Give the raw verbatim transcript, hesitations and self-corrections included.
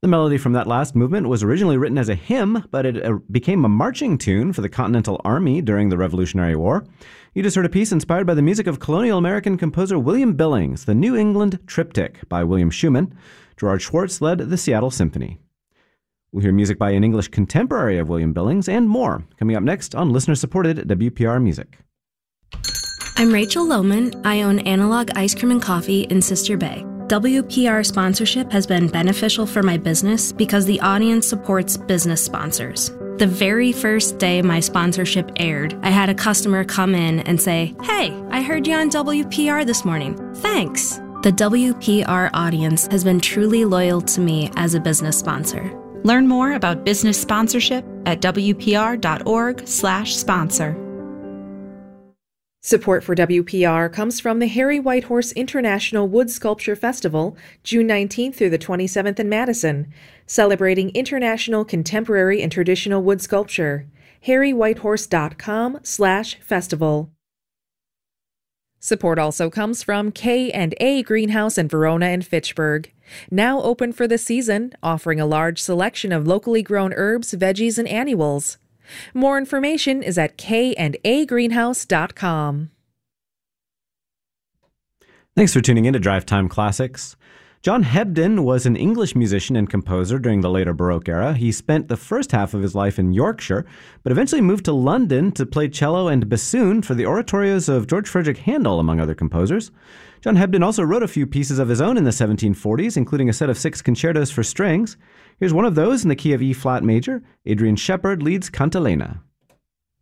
The melody from that last movement was originally written as a hymn, but it uh, became a marching tune for the Continental Army during the Revolutionary War. You just heard a piece inspired by the music of colonial American composer William Billings, the New England Triptych by William Schumann. Gerard Schwartz led the Seattle Symphony. We'll hear music by an English contemporary of William Billings and more, coming up next on listener-supported W P R Music. I'm Rachel Lohman. I own Analog Ice Cream and Coffee in Sister Bay. W P R sponsorship has been beneficial for my business because the audience supports business sponsors. The very first day my sponsorship aired, I had a customer come in and say, "Hey, I heard you on W P R this morning. Thanks." The W P R audience has been truly loyal to me as a business sponsor. Learn more about business sponsorship at W P R dot org slash sponsor. Support for W P R comes from the Harry Whitehorse International Wood Sculpture Festival, June nineteenth through the twenty-seventh in Madison, celebrating international contemporary and traditional wood sculpture. harry whitehorse dot com slash festival. Support also comes from K and A Greenhouse in Verona and Fitchburg. Now open for the season, offering a large selection of locally grown herbs, veggies, and annuals. More information is at k and a greenhouse dot com. Thanks for tuning in to Drive Time Classics. John Hebden was an English musician and composer during the later Baroque era. He spent the first half of his life in Yorkshire, but eventually moved to London to play cello and bassoon for the oratorios of George Frederick Handel, among other composers. John Hebden also wrote a few pieces of his own in the seventeen forties, including a set of six concertos for strings. Here's one of those in the key of E-flat major. Adrian Shepard leads Cantilena.